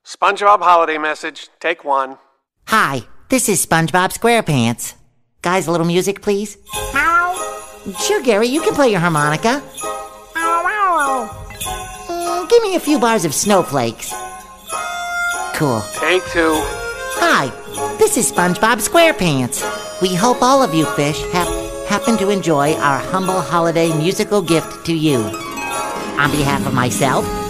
SpongeBob holiday message, take one. Hi, this is SpongeBob SquarePants. Guys, a little music, please. Sure, Gary, you can play your harmonica. Give me a few bars of snowflakes. Cool. Take two. Hi, this is SpongeBob SquarePants. We hope all of you fish happen to enjoy our humble holiday musical gift to you. On behalf of myself,